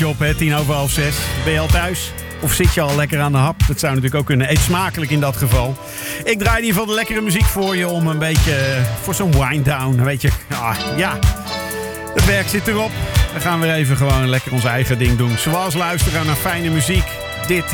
op, hè, 6:10. Ben je al thuis? Of zit je al lekker aan de hap? Dat zou natuurlijk ook kunnen. Eet smakelijk in dat geval. Ik draai in ieder geval de lekkere muziek voor je om een beetje voor zo'n wind-down. Weet je, ja, het werk zit erop. Dan gaan we even gewoon lekker ons eigen ding doen. Zoals luisteren naar fijne muziek. Dit